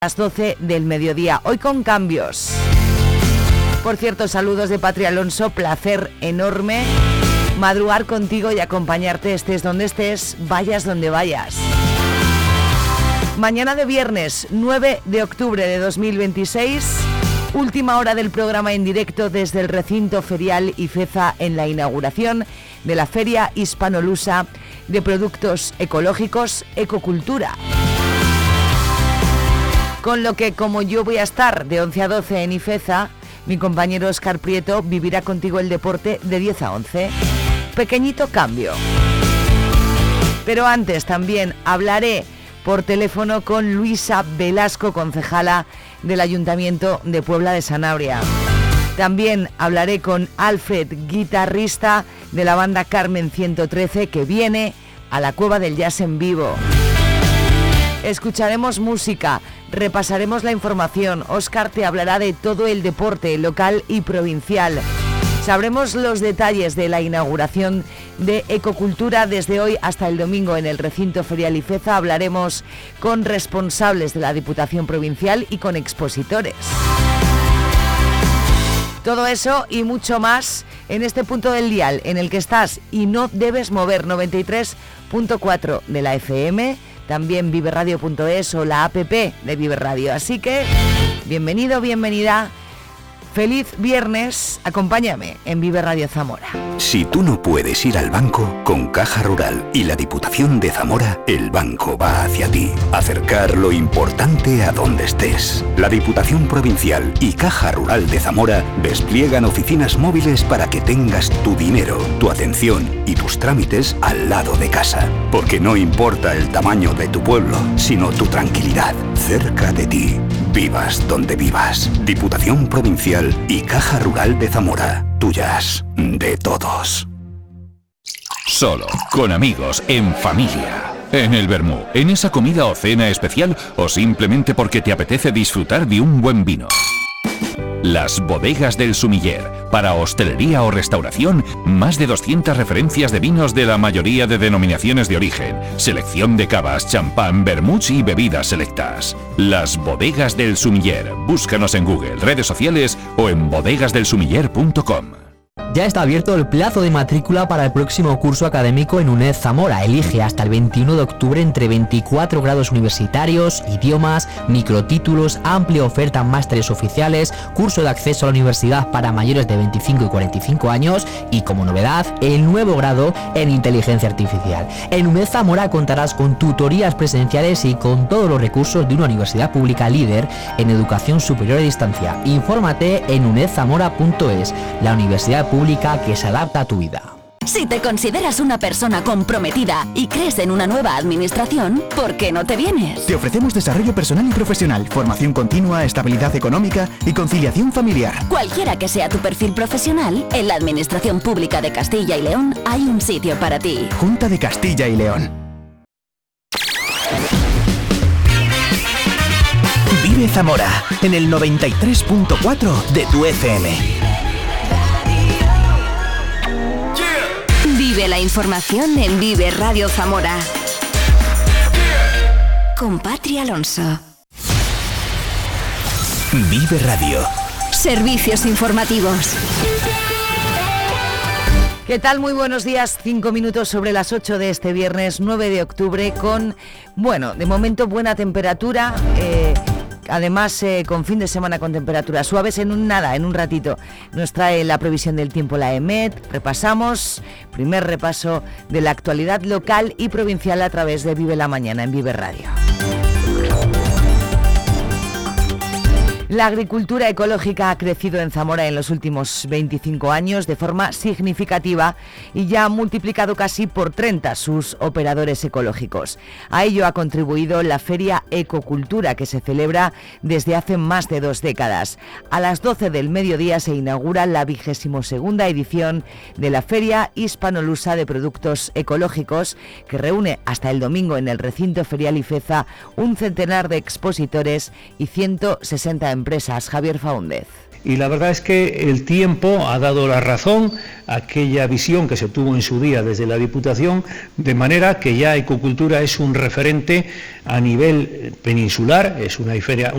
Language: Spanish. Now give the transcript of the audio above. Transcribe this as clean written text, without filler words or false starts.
las 12 del mediodía, hoy con cambios. Por cierto, saludos de Patri Alonso, placer enorme madrugar contigo y acompañarte, estés donde estés, vayas donde vayas. Mañana de viernes 9 de octubre de 2026, última hora del programa en directo desde el recinto ferial IFEZA en la inauguración de la Feria Hispanolusa de Productos Ecológicos Ecocultura. Con lo que, como yo voy a estar de 11 a 12 en IFEZA, mi compañero Óscar Prieto vivirá contigo el deporte de 10 a 11. Pequeñito cambio. Pero antes también hablaré por teléfono con Luisa Velasco, concejala del Ayuntamiento de Puebla de Sanabria. También hablaré con Alfred, guitarrista de la banda Carmen 113, que viene a la Cueva del Jazz en vivo. Escucharemos música, repasaremos la información. Óscar te hablará de todo el deporte local y provincial. Sabremos los detalles de la inauguración de Ecocultura desde hoy hasta el domingo en el recinto ferial IFEZA. Hablaremos con responsables de la Diputación Provincial y con expositores. Todo eso y mucho más en este punto del dial en el que estás y no debes mover. 93.4 de la FM, también viveradio.es o la app de Vive Radio. Así que, bienvenido, bienvenida. Feliz viernes, acompáñame en Vive Radio Zamora. Si tú no puedes ir al banco, con Caja Rural y la Diputación de Zamora, el banco va hacia ti. Acercar lo importante a donde estés. La Diputación Provincial y Caja Rural de Zamora despliegan oficinas móviles para que tengas tu dinero, tu atención y tus trámites al lado de casa. Porque no importa el tamaño de tu pueblo, sino tu tranquilidad, cerca de ti. Vivas donde vivas. Diputación Provincial y Caja Rural de Zamora. Tuyas, de todos. Solo, con amigos, en familia. En el vermú, en esa comida o cena especial o simplemente porque te apetece disfrutar de un buen vino. Las Bodegas del Sumiller. Para hostelería o restauración, más de 200 referencias de vinos de la mayoría de denominaciones de origen, selección de cavas, champán, vermuts y bebidas selectas. Las Bodegas del Sumiller. Búscanos en Google, redes sociales o en bodegasdelsumiller.com. Ya está abierto el plazo de matrícula para el próximo curso académico en UNED Zamora. Elige hasta el 21 de octubre entre 24 grados universitarios, idiomas, microtítulos, amplia oferta en másteres oficiales, curso de acceso a la universidad para mayores de 25 y 45 años y, como novedad, el nuevo grado en inteligencia artificial. En UNED Zamora contarás con tutorías presenciales y con todos los recursos de una universidad pública líder en educación superior a distancia. Infórmate en unedzamora.es, la universidad pública que se adapta a tu vida. Si te consideras una persona comprometida y crees en una nueva administración, ¿por qué no te vienes? Te ofrecemos desarrollo personal y profesional, formación continua, estabilidad económica y conciliación familiar. Cualquiera que sea tu perfil profesional, en la Administración Pública de Castilla y León hay un sitio para ti. Junta de Castilla y León. Vive Zamora en el 93.4 de tu FM. Vive la información en Vive Radio Zamora. Con Patri Alonso. Vive Radio. Servicios informativos. ¿Qué tal? Muy buenos días. 5 minutos sobre las 8 de este viernes 9 de octubre con, bueno, de momento buena temperatura. Además, con fin de semana con temperaturas suaves. En un ratito nos trae la previsión del tiempo la EMET. Repasamos, primer repaso de la actualidad local y provincial a través de Vive la Mañana en Vive Radio. La agricultura ecológica ha crecido en Zamora en los últimos 25 años de forma significativa y ya ha multiplicado casi por 30 sus operadores ecológicos. A ello ha contribuido la Feria Ecocultura, que se celebra desde hace más de 2 décadas. A las 12 del mediodía se inaugura la 22ª edición de la Feria Hispanolusa de Productos Ecológicos, que reúne hasta el domingo en el recinto ferial IFEZA un centenar de expositores y 160 empresas. Javier Faúndez. y la verdad es que el tiempo ha dado la razón a aquella visión que se tuvo en su día desde la Diputación, de manera que ya Ecocultura es un referente a nivel peninsular, es una feria